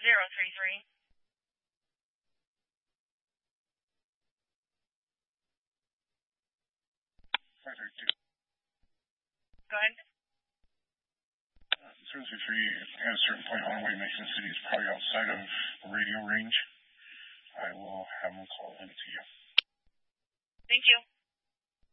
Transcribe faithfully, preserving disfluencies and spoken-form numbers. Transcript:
zero three three. five three two. Go ahead. Uh, zero three three, at a certain point on the way to Mason City is probably outside of the radio range. I will have them call in to you. Thank you.